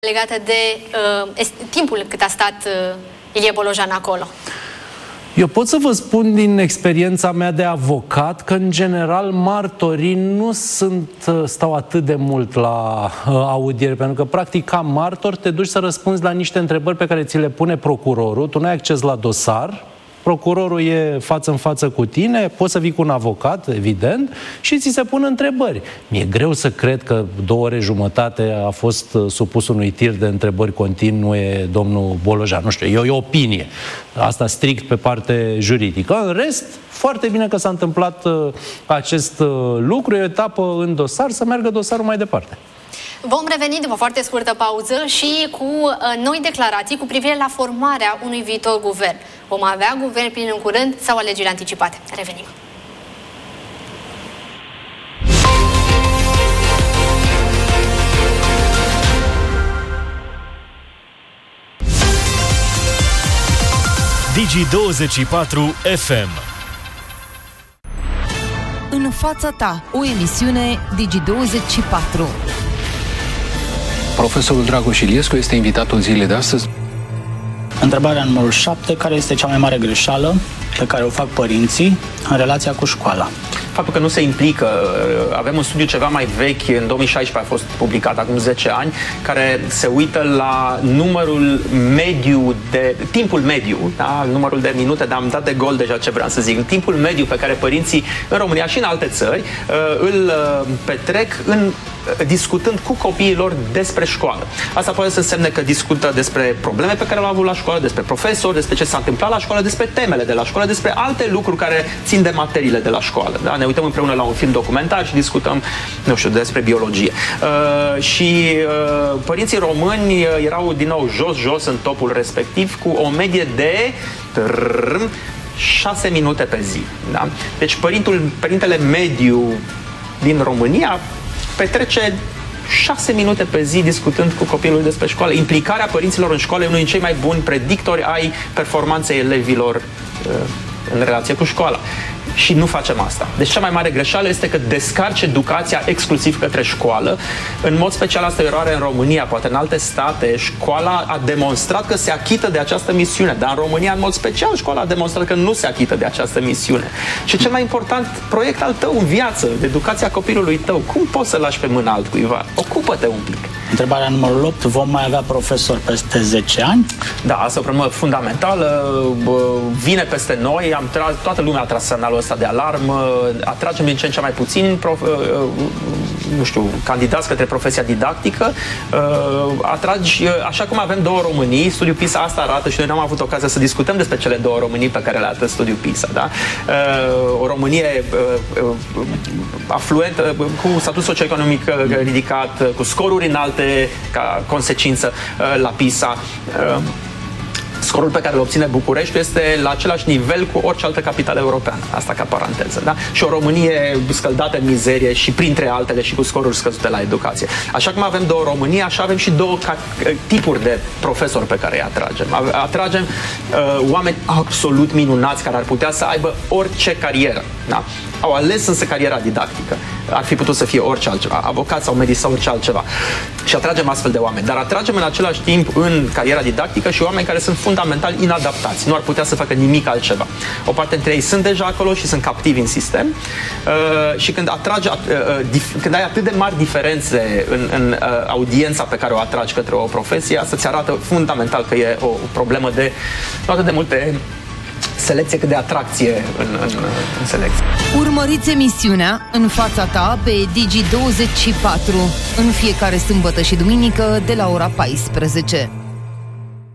legată de timpul cât a stat Ilie Bolojan acolo. Eu pot să vă spun din experiența mea de avocat că, în general, martorii nu stau atât de mult la audiere, pentru că, practic, ca martor te duci să răspunzi la niște întrebări pe care ți le pune procurorul, tu nu ai acces la dosar, procurorul e față în față cu tine, poți să vii cu un avocat, evident, și ți se pun întrebări. Mi-e greu să cred că 2 ore jumătate a fost supus unui tir de întrebări continue domnul Bolojan. Nu știu, e o opinie. Asta strict pe parte juridică. În rest, foarte bine că s-a întâmplat acest lucru, e o etapă în dosar, să meargă dosarul mai departe. Vom reveni după foarte scurtă pauză și cu noi declarații cu privire la formarea unui viitor guvern. Vom avea guvern plin în curând sau alegeri anticipate. Revenim. Digi24 FM. În fața ta, o emisiune Digi24. Profesorul Dragoș Iliescu este invitatul zilei de astăzi. Întrebarea numărul 7. Care este cea mai mare greșeală pe care o fac părinții în relația cu școala? Faptul că nu se implică. Avem un studiu ceva mai vechi, în 2016 a fost publicat, acum 10 ani, care se uită la numărul mediu timpul mediu, da? Numărul de minute, dar am dat de gol deja ce vreau să zic, timpul mediu pe care părinții în România și în alte țări îl petrec discutând cu copiii lor despre școală. Asta poate să însemne că discută despre probleme pe care le-au avut la școală, despre profesori, despre ce s-a întâmplat la școală, despre temele de la școală, despre alte lucruri care țin de materiile de la școală. Da? Ne uităm împreună la un film documentar și discutăm, nu știu, despre biologie. Părinții români erau din nou jos în topul respectiv, cu o medie de 6 minute pe zi. Da? Deci părintele mediu din România petrece 6 minute pe zi discutând cu copilul despre școală. Implicarea părinților în școală e unul din cei mai buni predictori ai performanței elevilor în relație cu școala. Și nu facem asta. Deci cea mai mare greșeală este că descarci educația exclusiv către școală. În mod special asta e o eroare în România, poate în alte state școala a demonstrat că se achită de această misiune, dar în România în mod special școala a demonstrat că nu se achită de această misiune. Și cel mai important proiect al tău în viață, de educația copilului tău, cum poți să lași pe mâna altcuiva? Ocupă-te un pic. Întrebarea numărul 8. Vom mai avea profesori peste 10 ani? Da, asta e o problemă fundamentală. Vine peste noi. Toată lumea a tras semnalul ăsta de alarmă. Atragem din ce în ce mai puțini candidați către profesia didactică. Atragi, așa cum avem 2 Românii, studiul PISA asta arată și noi n-am avut ocazia să discutăm despre cele 2 Românii pe care le arată studiul PISA. Da? O Românie afluentă, cu statut socioeconomic ridicat, cu scoruri înalte ca consecință la PISA. Scorul pe care îl obține București este la același nivel cu orice altă capitală europeană. Asta ca paranteză, da? Și o Românie scăldată în mizerie și printre altele și cu scoruri scăzute la educație. Așa cum avem 2 Românii, așa avem și 2 tipuri de profesori pe care îi atragem. Atragem oameni absolut minunați care ar putea să aibă orice carieră, da? Au ales însă cariera didactică. Ar fi putut să fie orice altceva, avocat sau medic sau orice altceva. Și atragem astfel de oameni. Dar atragem în același timp în cariera didactică și oameni care sunt fundamental inadaptați. Nu ar putea să facă nimic altceva. O parte dintre ei sunt deja acolo și sunt captivi în sistem. Și când ai atât de mari diferențe în audiența pe care o atragi către o profesie, asta ți arată fundamental că e o problemă de nu atât de multe selecție cât de atracție în selecție. Urmăriți emisiunea În fața ta pe Digi24 în fiecare sâmbătă și duminică de la ora 14.